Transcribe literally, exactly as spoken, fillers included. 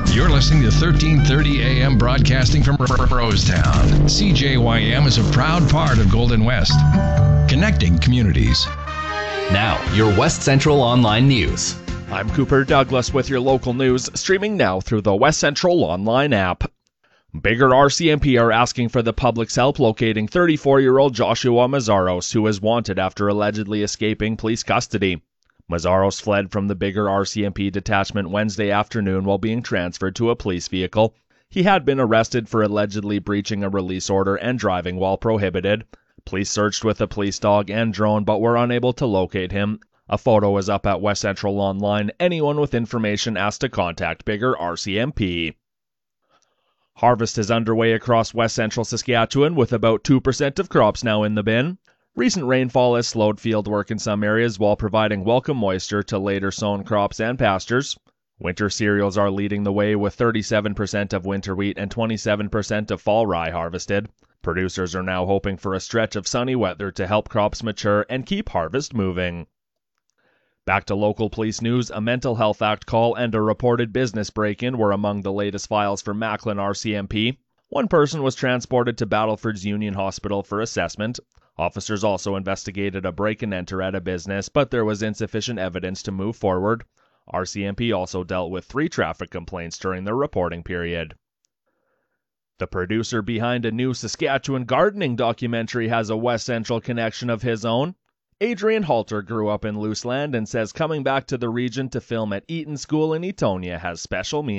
You're listening to thirteen thirty A M broadcasting from Rosetown. C J Y M is a proud part of Golden West, connecting communities. Now, your West Central Online News. I'm Cooper Douglas with your local news, streaming now through the West Central Online app. Biggar R C M P are asking for the public's help locating thirty-four-year-old Joshua Mazzaros, who is wanted after allegedly escaping police custody. Mazzaros fled from the Biggar R C M P detachment Wednesday afternoon while being transferred to a police vehicle. He had been arrested for allegedly breaching a release order and driving while prohibited. Police searched with a police dog and drone but were unable to locate him. A photo is up at West Central Online. Anyone with information asked to contact Biggar R C M P. Harvest is underway across West Central Saskatchewan with about two percent of crops now in the bin. Recent rainfall has slowed field work in some areas while providing welcome moisture to later sown crops and pastures. Winter cereals are leading the way with thirty-seven percent of winter wheat and twenty-seven percent of fall rye harvested. Producers are now hoping for a stretch of sunny weather to help crops mature and keep harvest moving. Back to local police news, a mental health act call and a reported business break-in were among the latest files for Macklin R C M P. One person was transported to Battleford's Union Hospital for assessment. Officers also investigated a break-and-enter at a business, but there was insufficient evidence to move forward. R C M P also dealt with three traffic complaints during the reporting period. The producer behind a new Saskatchewan gardening documentary has a West Central connection of his own. Adrian Halter grew up in Luseland and says coming back to the region to film at Eaton School in Etonia has special meaning.